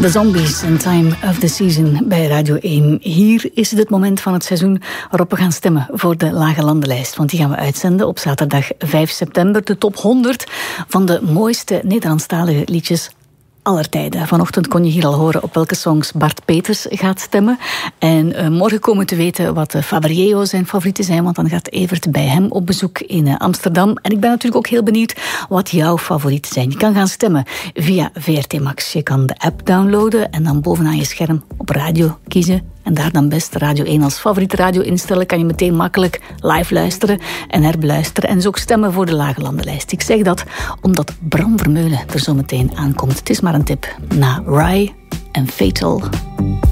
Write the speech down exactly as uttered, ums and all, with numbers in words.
The Zombies in Time of the Season bij Radio één. Hier is het het moment van het seizoen waarop we gaan stemmen voor de Lage Landenlijst. Want die gaan we uitzenden op zaterdag vijf september. De top honderd van de mooiste Nederlandstalige liedjes aller tijden. Vanochtend kon je hier al horen op welke songs Bart Peters gaat stemmen. En uh, morgen komen we te weten wat uh, Fabrieo zijn favorieten zijn, want dan gaat Evert bij hem op bezoek in uh, Amsterdam. En ik ben natuurlijk ook heel benieuwd wat jouw favorieten zijn. Je kan gaan stemmen via V R T Max. Je kan de app downloaden en dan bovenaan je scherm op radio kiezen. En daar dan best Radio één als favoriete radio instellen. Kan je meteen makkelijk live luisteren en herbeluisteren. En dus ook stemmen voor de Lage Landenlijst. Ik zeg dat omdat Bram Vermeulen er zo meteen aankomt. Het is maar een tip. Na Rye en Fatal.